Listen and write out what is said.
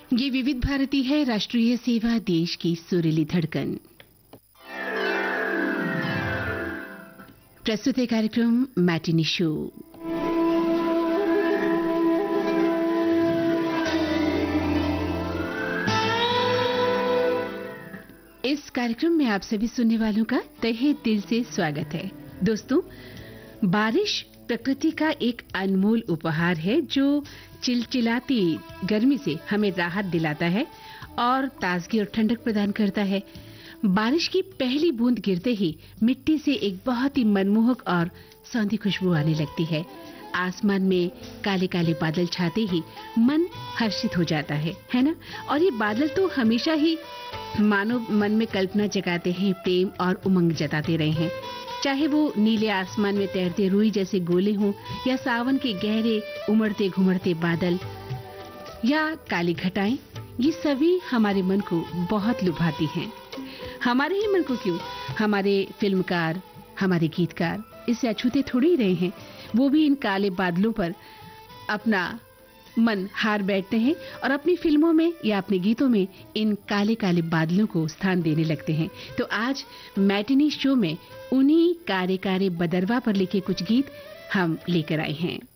ये विविध भारती है, राष्ट्रीय सेवा, देश की सुरीली धड़कन। प्रस्तुत है कार्यक्रम मैटिनी शो। इस कार्यक्रम में आप सभी सुनने वालों का तहे दिल से स्वागत है। दोस्तों, बारिश प्रकृति का एक अनमोल उपहार है जो चिलचिलाती गर्मी से हमें राहत दिलाता है और ताजगी और ठंडक प्रदान करता है। बारिश की पहली बूंद गिरते ही मिट्टी से एक बहुत ही मनमोहक और सौंधी खुशबू आने लगती है। आसमान में काले काले बादल छाते ही मन हर्षित हो जाता है ना? और ये बादल तो हमेशा ही मानव मन में कल्पना जगाते हैं, प्रेम और उमंग जताते रहे हैं। चाहे वो नीले आसमान में तैरते रुई जैसे गोले हों या सावन के गहरे उमड़ते घुमड़ते बादल या काली घटाएं, ये सभी हमारे मन को बहुत लुभाती हैं। हमारे ही मन को क्यों, हमारे फिल्मकार, हमारे गीतकार इससे अछूते थोड़ी ही रहे हैं। वो भी इन काले बादलों पर अपना मन हार बैठते हैं और अपनी फिल्मों में या अपने गीतों में इन काले काले बादलों को स्थान देने लगते हैं। तो आज मैटिनी शो में उन्हीं कारे कारे बदरवा पर लिखे कुछ गीत हम लेकर आए हैं।